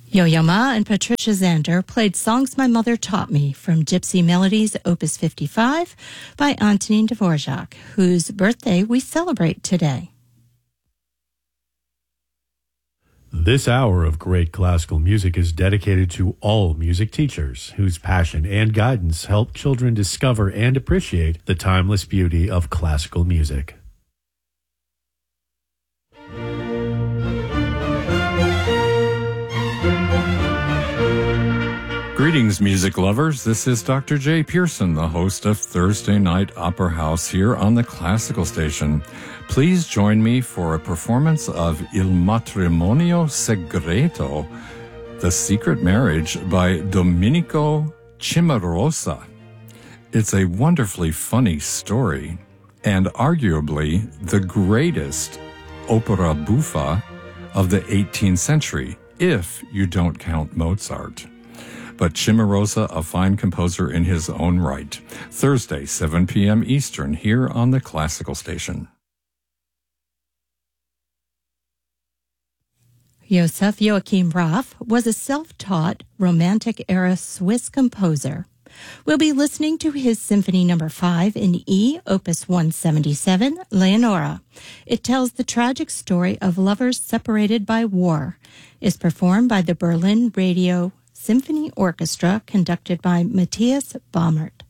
Yo-Yo Ma and Patricia Zander played Songs My Mother Taught Me from Gypsy Melodies Opus 55 by Antonin Dvorak, whose birthday we celebrate today. This hour of great classical music is dedicated to all music teachers whose passion and guidance help children discover and appreciate the timeless beauty of classical music. Greetings, music lovers. This is Dr. Jay Pearson, the host of Thursday Night Opera House here on the Classical Station. Please join me for a performance of Il Matrimonio Segreto, The Secret Marriage by Domenico Cimarosa. It's a wonderfully funny story and arguably the greatest opera buffa of the 18th century, if you don't count Mozart. But Cimarosa, a fine composer in his own right. Thursday, 7 p.m. Eastern, here on the Classical Station. Joseph Joachim Raff was a self-taught Romantic-era Swiss composer. We'll be listening to his Symphony No. 5 in E, Opus 177, Leonora. It tells the tragic story of lovers separated by war. Is performed by the Berlin Radio Symphony Orchestra, conducted by Matthias Baumert.